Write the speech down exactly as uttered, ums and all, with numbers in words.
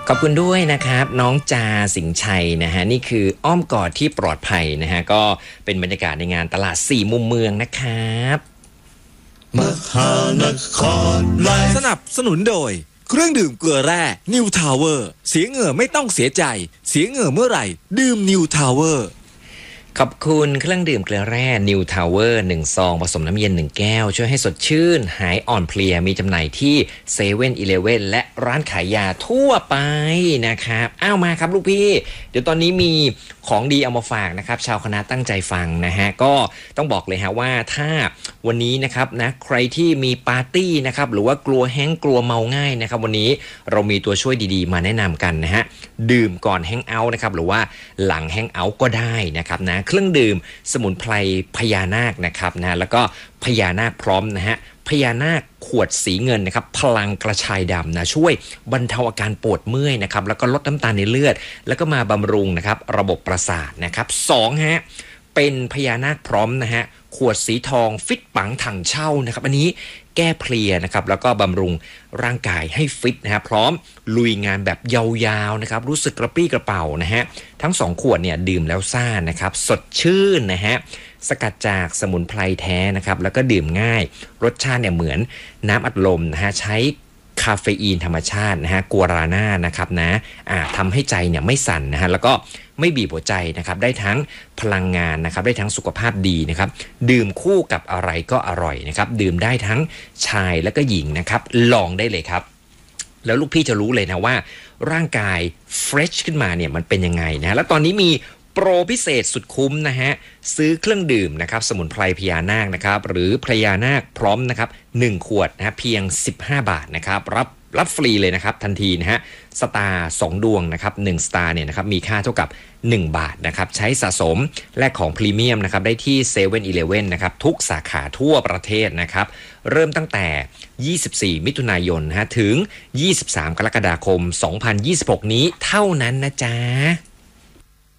ขอบคุณด้วยนะครับน้องจาสิงห์ชัยนะฮะนี่คืออ้อมกอดที่ปลอดภัยนะฮะก็เป็นบรรยากาศในงานตลาดสี่มุมเมืองนะครับมหานครไลฟ์สนับสนุนโดยเครื่องดื่มเกลือแร่นิวทาวเวอร์เสียเหงื่อไม่ต้องเสียใจเสียเหงื่อเมื่อไหร่ดื่มนิวทาวเวอร์ขอบคุณเครื่องดื่มเกลือแร่ New Tower หนึ่งซองผสมน้ำเย็นหนึ่งแก้วช่วยให้สดชื่นหายอ่อนเพลียมีจำหน่ายที่เซเว่นอีเลฟเว่นและร้านขายยาทั่วไปนะครับอ้าวมาครับลูกพี่เดี๋ยวตอนนี้มีของดีเอามาฝากนะครับชาวคณะตั้งใจฟังนะฮะก็ต้องบอกเลยฮะว่าถ้าวันนี้นะครับนะใครที่มีปาร์ตี้นะครับหรือว่ากลัวแห้งกลัวเมาง่ายนะครับวันนี้เรามีตัวช่วยดีๆมาแนะนำกันนะฮะดื่มก่อนแฮงเอาท์นะครับหรือว่าหลังแฮงเอาท์ก็ได้นะครับนะเครื่องดื่มสมุนไพรพญานาคนะครับนะแล้วก็พญานาคพร้อมนะฮะพญานาคขวดสีเงินนะครับพลังกระชายดำนะช่วยบรรเทาอาการปวดเมื่อยนะครับแล้วก็ลดน้ำตาลในเลือดแล้วก็มาบำรุงนะครับระบบประสาทนะครับสองฮะเป็นพญานาคพร้อมนะฮะขวดสีทองฟิตปังถังเช่านะครับอันนี้แก้เพลียนะครับแล้วก็บำรุงร่างกายให้ฟิตนะฮะพร้อมลุยงานแบบยาวๆนะครับรู้สึกกระปรี้กระเป๋านะฮะทั้งสองขวดเนี่ยดื่มแล้วซ่านะครับสดชื่นนะฮะสกัดจากสมุนไพรแท้นะครับแล้วก็ดื่มง่ายรสชาติเนี่ยเหมือนน้ำอัดลมนะฮะใช้คาเฟอีนธรรมชาตินะฮะกัวราน่านะครับนะอ่าทำให้ใจเนี่ยไม่สั่นนะฮะแล้วก็ไม่บีบหัวใจนะครับได้ทั้งพลังงานนะครับได้ทั้งสุขภาพดีนะครับดื่มคู่กับอะไรก็อร่อยนะครับดื่มได้ทั้งชายและก็หญิงนะครับลองได้เลยครับแล้วลูกพี่จะรู้เลยนะว่าร่างกายเฟรชขึ้นมาเนี่ยมันเป็นยังไงนะแล้วตอนนี้มีโปรพิเศษสุดคุ้มนะฮะซื้อเครื่องดื่มนะครับสมุนไพรพญานาคนะครับหรือพญานาคพร้อมนะครับหนึ่งขวดนะฮะเพียงสิบห้าบาทนะครับรับรับฟรีเลยนะครับทันทีนะฮะสตาร์สองดวงนะครับหนึ่งสตาร์เนี่ยนะครับมีค่าเท่ากับหนึ่งบาทนะครับใช้สะสมแลกของพรีเมียมนะครับได้ที่ เซเว่นอีเลฟเว่น นะครับทุกสาขาทั่วประเทศนะครับเริ่มตั้งแต่ยี่สิบสี่มิถุนายนนะฮะถึงยี่สิบสามกรกฎาคมสองพันยี่สิบหกนี้เท่านั้นนะจ๊ะ